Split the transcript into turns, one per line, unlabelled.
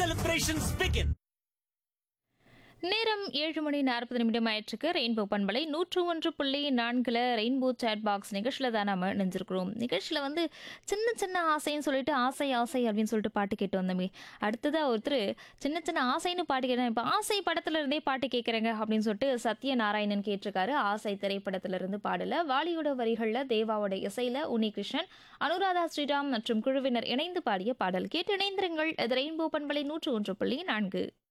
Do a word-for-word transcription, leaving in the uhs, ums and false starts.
celebrations begin.
நேரம் ஏழு மணி நாற்பது நிமிடம் ஆயிற்றுக்கு ரெயின்போ பண்பலை நூற்று ஒன்று புள்ளி நான்கில் ரெயின்போ சேட் பாக்ஸ் நிகழ்ச்சியில் தான் நம்ம நினைஞ்சிருக்கிறோம். நிகழ்ச்சியில் வந்து சின்ன சின்ன ஆசைன்னு சொல்லிட்டு ஆசை ஆசை அப்படின்னு சொல்லிட்டு பாட்டு கேட்டு வந்தோமே. அடுத்ததாக ஒருத்தர் சின்ன சின்ன ஆசைன்னு பாட்டு கேட்டேன், இப்போ ஆசை படத்துல இருந்தே பாட்டு கேட்குறேங்க அப்படின்னு சொல்லிட்டு சத்யநாராயணன் கேட்டிருக்காரு. ஆசை திரைப்படத்திலிருந்து பாடல வாலியோட வரிகளில் தேவாவோட இசையில் உன்னிகிருஷ்ணன், அனுராதா ஸ்ரீராம் மற்றும் குழுவினர் இணைந்து பாடிய பாடல். கேட்டு இணைந்திருங்கள். இது ரெயின்போ பண்பலை நூற்று ஒன்று புள்ளி நான்கு.